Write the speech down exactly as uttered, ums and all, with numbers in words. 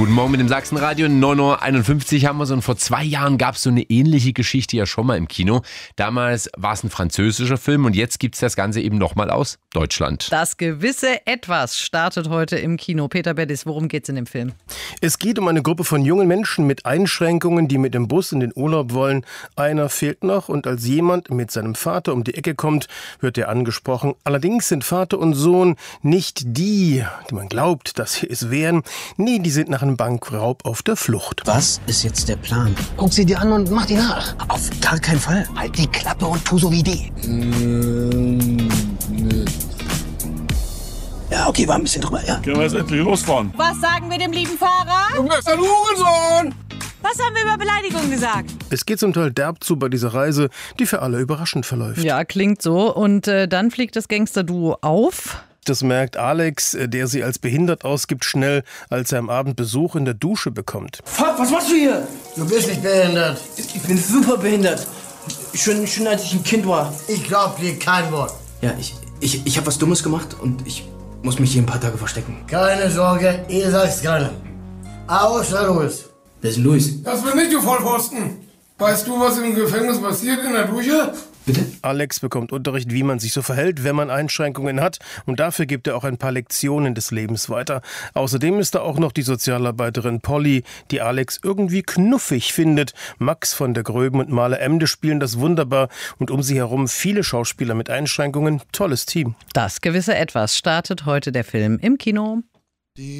Guten Morgen mit dem Sachsenradio. neun Uhr einundfünfzig haben wir so. Und vor zwei Jahren gab es so eine ähnliche Geschichte ja schon mal im Kino. Damals war es ein französischer Film und jetzt gibt es das Ganze eben nochmal aus Deutschland. Das gewisse Etwas startet heute im Kino. Peter Bettis, worum geht's in dem Film? Es geht um eine Gruppe von jungen Menschen mit Einschränkungen, die mit dem Bus in den Urlaub wollen. Einer fehlt noch und als jemand mit seinem Vater um die Ecke kommt, wird er angesprochen. Allerdings sind Vater und Sohn nicht die, die man glaubt, dass sie es wären. Nee, die sind nach einem Bankraub auf der Flucht. Was ist jetzt der Plan? Guck sie dir an und mach die nach. Auf gar keinen Fall. Halt die Klappe und tu so wie die. Mm, nö. Ja, okay, war ein bisschen drüber, ja. Können wir jetzt endlich losfahren? Was sagen wir dem lieben Fahrer? Du bist ein Hurensohn! Was haben wir über Beleidigung gesagt? Es geht zum Teil derb zu bei dieser Reise, die für alle überraschend verläuft. Ja, klingt so. Und äh, dann fliegt das Gangsterduo auf. Das merkt Alex, der sie als behindert ausgibt, schnell, als er am Abend Besuch in der Dusche bekommt. Fuck, was machst du hier? Du bist nicht behindert. Ich bin super behindert. Schon, schon als ich ein Kind war. Ich glaub dir kein Wort. Ja, ich, ich, ich habe was Dummes gemacht und ich muss mich hier ein paar Tage verstecken. Keine Sorge, ihr sagt's keinem. Außer Louis. Wer ist denn Luis? Das bin ich, du Vollpfosten. Weißt du, was im Gefängnis passiert in der Dusche? Bitte? Alex bekommt Unterricht, wie man sich so verhält, wenn man Einschränkungen hat. Und dafür gibt er auch ein paar Lektionen des Lebens weiter. Außerdem ist da auch noch die Sozialarbeiterin Polly, die Alex irgendwie knuffig findet. Max von der Gröben und Maler Emde spielen das wunderbar. Und um sie herum viele Schauspieler mit Einschränkungen. Tolles Team. Das gewisse Etwas startet heute der Film im Kino.